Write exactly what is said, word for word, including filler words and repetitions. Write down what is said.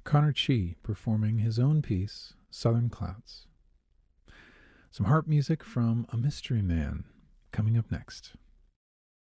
Connor Chi performing his own piece, Southern Clouds. Some harp music from A Mystery Man coming up next.